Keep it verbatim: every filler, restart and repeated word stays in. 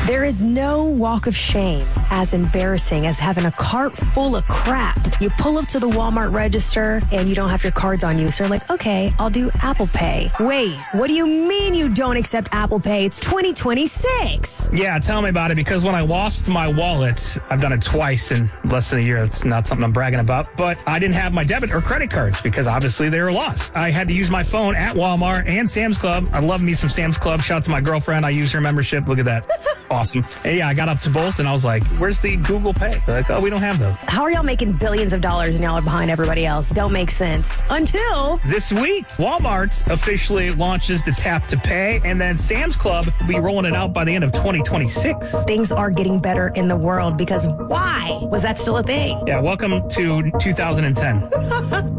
There is no walk of shame as embarrassing as having a cart full of crap. You pull up to the Walmart register and you don't have your cards on you. So you're like, okay, I'll do Apple Pay. Wait, what do you mean you don't accept Apple Pay? It's twenty twenty-six. Yeah, tell me about it, because when I lost my wallet, I've done it twice in less than a year. It's not something I'm bragging about, but I didn't have my debit or credit cards because obviously they were lost. I had to use my phone at Walmart and Sam's Club. I love me some Sam's Club. Shout out to my girlfriend. I use her membership. Look at that. Awesome. And yeah, I got up to both and I was like, where's the Google Pay? They're like, oh, we don't have those. How are y'all making billions of dollars and y'all are behind everybody else? Don't make sense. Until this week, Walmart officially launches the Tap to Pay, and then Sam's Club will be rolling it out by the end of twenty twenty-six. Things are getting better in the world, because why was that still a thing? Yeah, welcome to two thousand ten.